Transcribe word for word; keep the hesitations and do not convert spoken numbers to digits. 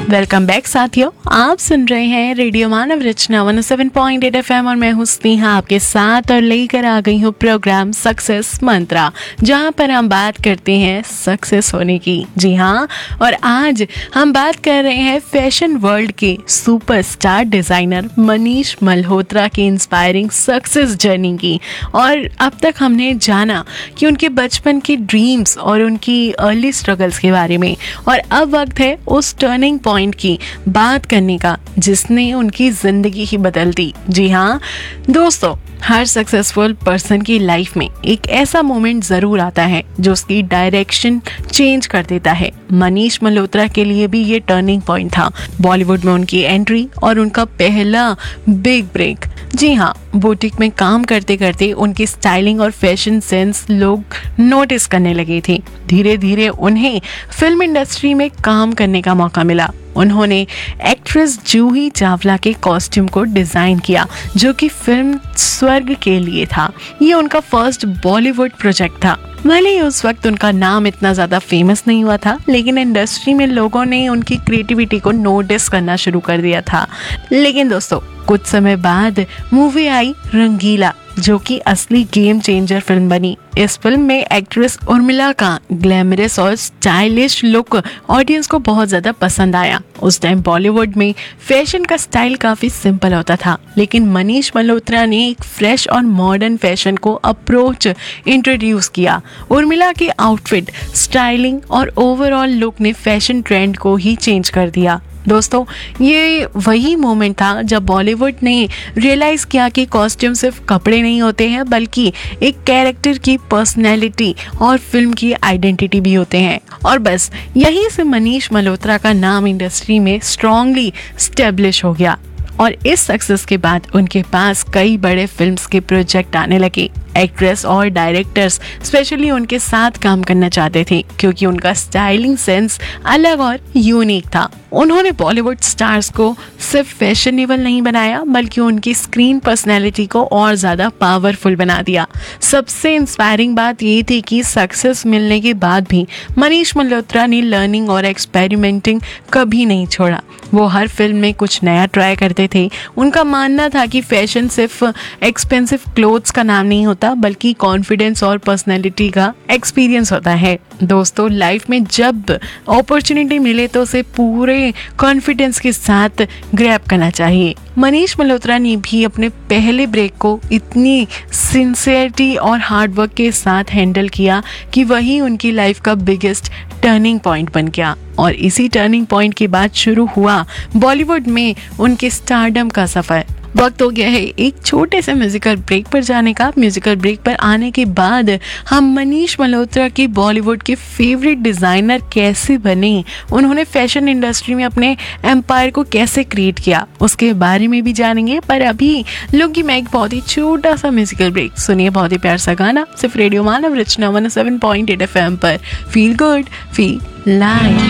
Welcome back साथियों, आप सुन रहे हैं रेडियो मानव रचना one O seven point eight F M और मैं हूँ स्नेहा आपके साथ और लेकर आ गई हूँ प्रोग्राम सक्सेस मंत्रा, जहाँ पर हम बात करते हैं सक्सेस होने की। जी हाँ, और आज हम बात कर रहे हैं फैशन वर्ल्ड के सुपरस्टार डिजाइनर मनीष मल्होत्रा की इंस्पायरिंग सक्सेस जर्नी की। और अब तक हमने जाना कि उनके बचपन के ड्रीम्स और उनकी अर्ली स्ट्रगल्स के बारे में, और अब वक्त है उस टर्निंग पॉइंट की बात करने का जिसने उनकी जिंदगी ही बदल दी। जी हाँ दोस्तों, हर सक्सेसफुल पर्सन की लाइफ में एक ऐसा मोमेंट जरूर आता है जो उसकी डायरेक्शन चेंज कर देता है। मनीष मल्होत्रा के लिए भी ये टर्निंग पॉइंट था। बॉलीवुड में उनकी एंट्री और उनका पहला बिग ब्रेक। जी हाँ, बुटीक में काम करते करते उनकी स्टाइलिंग और फैशन सेंस लोग नोटिस करने लगे थे। धीरे धीरे उन्हें फिल्म इंडस्ट्री में काम करने का मौका मिला। उन्होंने एक्ट्रेस जूही चावला के कॉस्ट्यूम को डिजाइन किया जो कि फिल्म स्वर्ग के लिए था। ये उनका फर्स्ट बॉलीवुड प्रोजेक्ट था। भले ही उस वक्त उनका नाम इतना ज़्यादा फेमस नहीं हुआ था, लेकिन इंडस्ट्री में लोगों ने उनकी क्रिएटिविटी को नोटिस करना शुरू कर दिया था। लेकिन दोस्तों, कुछ समय बाद मूवी आई रंगीला, जो कि असली गेम चेंजर फिल्म बनी। इस फिल्म में एक्ट्रेस उर्मिला का ग्लैमरस और स्टाइलिश लुक ऑडियंस को बहुत ज्यादा पसंद आया। उस टाइम बॉलीवुड में फैशन का स्टाइल काफी सिंपल होता था, लेकिन मनीष मल्होत्रा ने एक फ्रेश और मॉडर्न फैशन को अप्रोच इंट्रोड्यूस किया। उर्मिला के आउटफिट, स्टाइलिंग और ओवरऑल लुक ने फैशन ट्रेंड को ही चेंज कर दिया। दोस्तों, ये वही मोमेंट था जब बॉलीवुड ने रियलाइज किया कि कॉस्ट्यूम सिर्फ कपड़े नहीं होते हैं, बल्कि एक कैरेक्टर की पर्सनैलिटी और फिल्म की आइडेंटिटी भी होते हैं। और बस यहीं से मनीष मल्होत्रा का नाम इंडस्ट्री में स्ट्रांगली स्टेब्लिश हो गया। और इस सक्सेस के बाद उनके पास कई बड़े फिल्म्स के प्रोजेक्ट आने लगे। एक्ट्रेस और डायरेक्टर्स स्पेशली उनके साथ काम करना चाहते थे क्योंकि उनका स्टाइलिंग सेंस अलग और यूनिक था। उन्होंने बॉलीवुड स्टार्स को सिर्फ फैशनेबल नहीं बनाया, बल्कि उनकी स्क्रीन पर्सनैलिटी को और ज़्यादा पावरफुल बना दिया। सबसे इंस्पायरिंग बात ये थी कि सक्सेस मिलने के बाद भी मनीष मल्होत्रा ने लर्निंग और एक्सपेरिमेंटिंग कभी नहीं छोड़ा। वो हर फिल्म में कुछ नया ट्राई करते थे। उनका मानना था कि फैशन सिर्फ एक्सपेंसिव क्लोथ्स का नाम नहीं होता, बल्कि कॉन्फिडेंस और पर्सनैलिटी का एक्सपीरियंस होता है। दोस्तों, लाइफ में जब अपॉर्चुनिटी मिले तो उसे पूरे कॉन्फिडेंस के साथ ग्रैब करना चाहिए। मनीष मल्होत्रा ने भी अपने पहले ब्रेक को इतनी सिंसियरिटी और हार्डवर्क के साथ हैंडल किया कि वही उनकी लाइफ का बिगेस्ट टर्निंग पॉइंट बन गया। और इसी टर्निंग पॉइंट के बाद शुरू हुआ बॉलीवुड में उनके स्टारडम का सफर। वक्त हो गया है एक छोटे से म्यूजिकल ब्रेक पर जाने का। म्यूजिकल ब्रेक पर आने के बाद हम मनीष मल्होत्रा की बॉलीवुड के फेवरेट डिजाइनर कैसे बने, उन्होंने फैशन इंडस्ट्री में अपने एम्पायर को कैसे क्रिएट किया, उसके बारे में भी जानेंगे। पर अभी लूंगी मैं एक बहुत ही छोटा सा म्यूजिकल ब्रेक। सुनिए बहुत ही प्यार सा गाना सिर्फ रेडियो मानव रचना one O seven point eight F M पर। Feel good, feel live.